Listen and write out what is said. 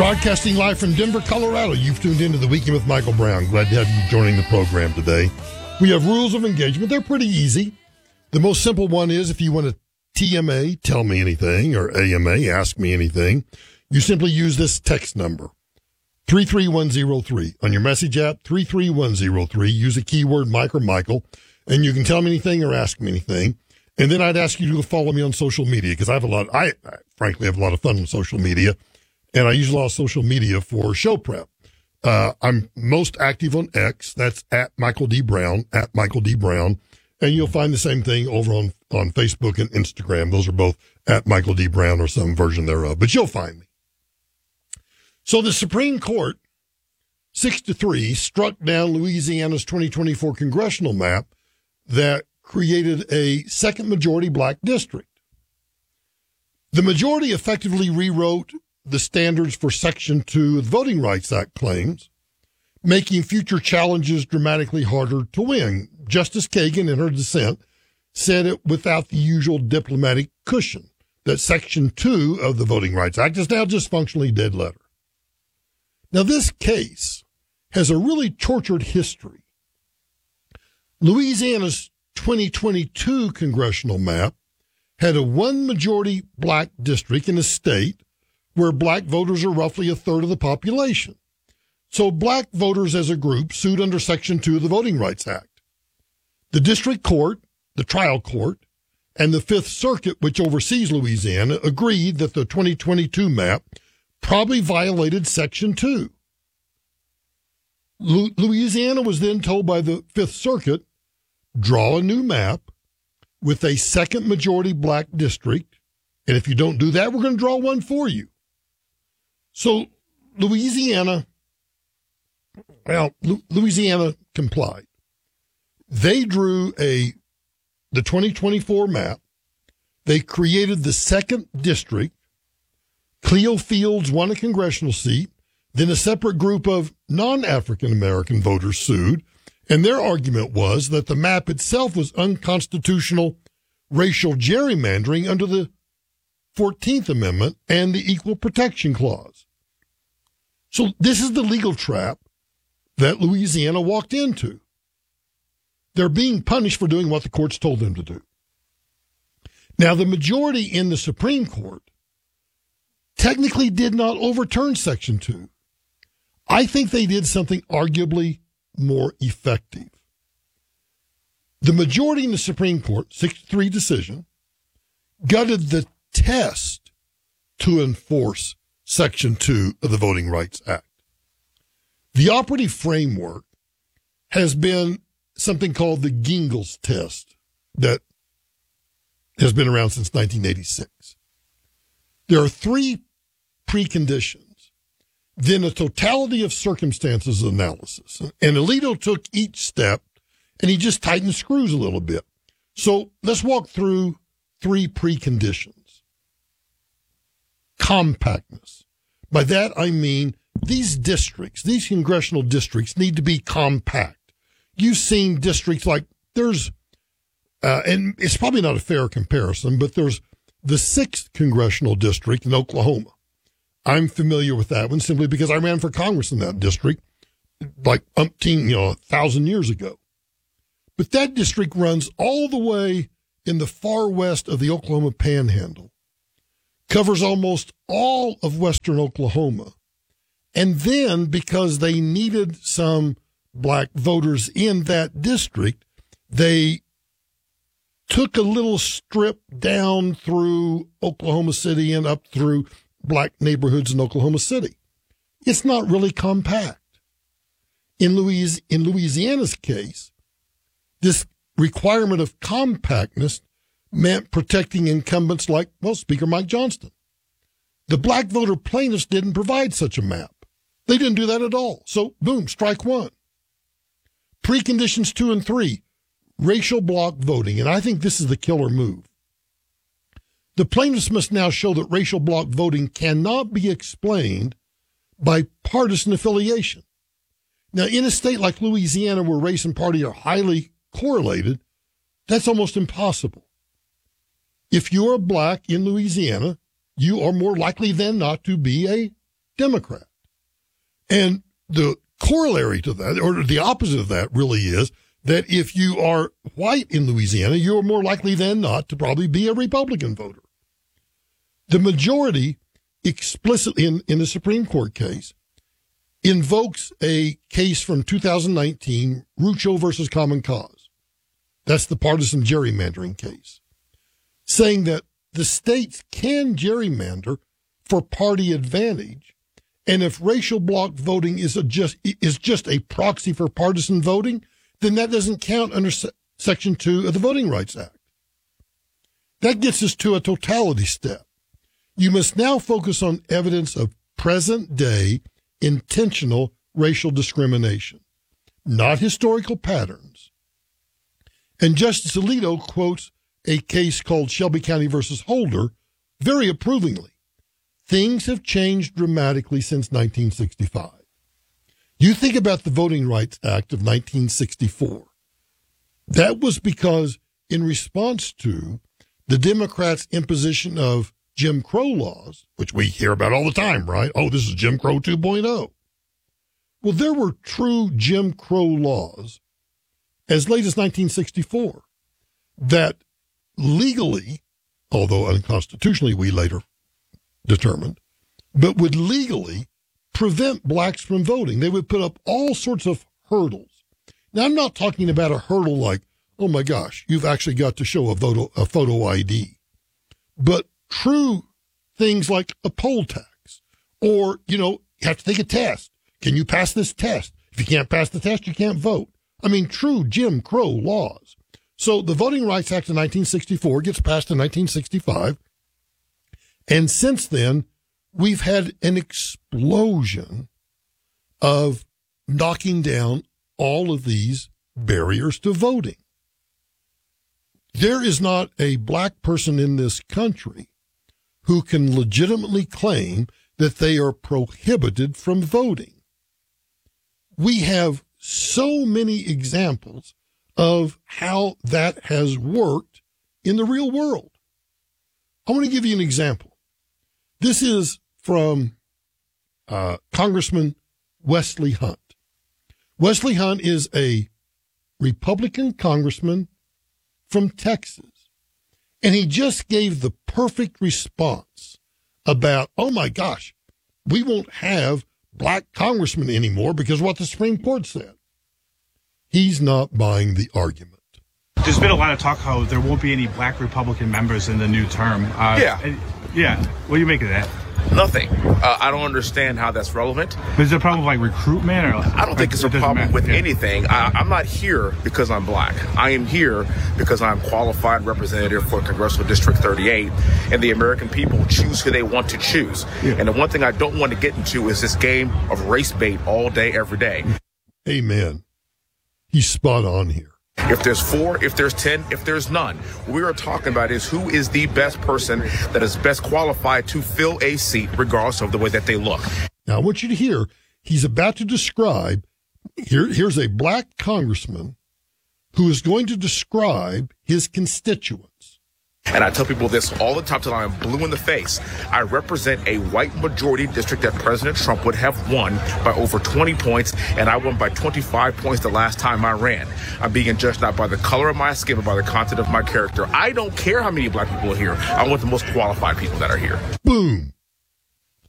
Broadcasting live from Denver, Colorado. You've tuned into The Weekend with Michael Brown. Glad to have you joining the program today. We have rules of engagement. They're pretty easy. The most simple one is if you want to TMA, tell me anything, or AMA, ask me anything, you simply use this text number, 33103. On your message app, 33103. Use the keyword Mike or Michael, and you can tell me anything or ask me anything. And then I'd ask you to follow me on social media because I frankly have a lot of fun on social media. And I use a lot of social media for show prep. I'm most active on X. That's at Michael D. Brown, at Michael D. Brown. And you'll find the same thing over on Facebook and Instagram. Those are both at Michael D. Brown or some version thereof. But you'll find me. So the Supreme Court, 6-3, struck down Louisiana's 2024 congressional map that created a second majority black district. The majority effectively rewrote the standards for Section 2 of the Voting Rights Act claims, making future challenges dramatically harder to win. Justice Kagan, in her dissent, said it without the usual diplomatic cushion that Section 2 of the Voting Rights Act is now just functionally dead letter. Now, this case has a really tortured history. Louisiana's 2022 congressional map had a one-majority black district in a state where black voters are roughly a third of the population. So black voters as a group sued under Section 2 of the Voting Rights Act. The district court, the trial court, and the Fifth Circuit, which oversees Louisiana, agreed that the 2022 map probably violated Section 2. Louisiana was then told by the Fifth Circuit, draw a new map with a second majority black district, and if you don't do that, we're going to draw one for you. So Louisiana complied. They drew the 2024 map. They created the second district. Cleo Fields won a congressional seat. Then a separate group of non-African American voters sued, and their argument was that the map itself was unconstitutional racial gerrymandering under the 14th Amendment and the Equal Protection Clause. So this is the legal trap that Louisiana walked into. They're being punished for doing what the courts told them to do. Now, the majority in the Supreme Court technically did not overturn Section 2. I think they did something arguably more effective. The majority in the Supreme Court, 6-3 decision, gutted the test to enforce Section 2 of the Voting Rights Act. The operative framework has been something called the Gingell's test that has been around since 1986. There are three preconditions, then a totality of circumstances analysis. And Alito took each step and he just tightened screws a little bit. So let's walk through three preconditions. Compactness. By that, I mean these districts, these congressional districts need to be compact. You've seen districts like there's, and it's probably not a fair comparison, but there's the 6th congressional district in Oklahoma. I'm familiar with that one simply because I ran for Congress in that district like 1,000 years ago. But that district runs all the way in the far west of the Oklahoma Panhandle, covers almost all of western Oklahoma. And then because they needed some black voters in that district, they took a little strip down through Oklahoma City and up through black neighborhoods in Oklahoma City. It's not really compact. In Louisiana's case, this requirement of compactness meant protecting incumbents like, Speaker Mike Johnston. The black voter plaintiffs didn't provide such a map. They didn't do that at all. So, boom, strike one. Preconditions 2 and 3, racial bloc voting. And I think this is the killer move. The plaintiffs must now show that racial bloc voting cannot be explained by partisan affiliation. Now, in a state like Louisiana, where race and party are highly correlated, that's almost impossible. If you are black in Louisiana, you are more likely than not to be a Democrat. And the corollary to that, or the opposite of that, really is that if you are white in Louisiana, you're more likely than not to probably be a Republican voter. The majority explicitly in the Supreme Court case invokes a case from 2019, Rucho versus Common Cause. That's the partisan gerrymandering case, saying that the states can gerrymander for party advantage, and if racial bloc voting is just a proxy for partisan voting, then that doesn't count under Section 2 of the Voting Rights Act. That gets us to a totality step. You must now focus on evidence of present-day intentional racial discrimination, not historical patterns. And Justice Alito quotes a case called Shelby County versus Holder very approvingly. Things have changed dramatically since 1965. You think about the Voting Rights Act of 1964. That was because in response to the Democrats' imposition of Jim Crow laws, which we hear about all the time, right? Oh, this is Jim Crow 2.0. Well, there were true Jim Crow laws as late as 1964 that legally, although unconstitutionally we later determined, but would legally prevent blacks from voting. They would put up all sorts of hurdles. Now, I'm not talking about a hurdle like, oh my gosh, you've actually got to show a photo ID, but true things like a poll tax, or, you have to take a test. Can you pass this test? If you can't pass the test, you can't vote. I mean, true Jim Crow laws. So the Voting Rights Act of 1964 gets passed in 1965. And since then, we've had an explosion of knocking down all of these barriers to voting. There is not a black person in this country who can legitimately claim that they are prohibited from voting. We have so many examples of how that has worked in the real world. I want to give you an example. This is from Congressman Wesley Hunt. Wesley Hunt is a Republican congressman from Texas. And he just gave the perfect response about, oh my gosh, we won't have black congressmen anymore because of what the Supreme Court said. He's not buying the argument. There's been a lot of talk how there won't be any black Republican members in the new term. Yeah. What do you make of that? Nothing. I don't understand how that's relevant. Is there a problem with recruitment? Or I don't think it's a problem with anything. I'm not here because I'm black. I am here because I'm qualified representative for Congressional District 38, and the American people choose who they want to choose. Yeah. And the one thing I don't want to get into is this game of race bait all day, every day. Amen. He's spot on here. If there's 4, if there's 10, if there's none, what we are talking about is who is the best person that is best qualified to fill a seat, regardless of the way that they look. Now, I want you to hear, he's about to describe, here's a black congressman who is going to describe his constituents. And I tell people this all the time till I'm blue in the face. I represent a white majority district that President Trump would have won by over 20 points, and I won by 25 points the last time I ran. I'm being judged not by the color of my skin, but by the content of my character. I don't care how many black people are here. I want the most qualified people that are here. Boom.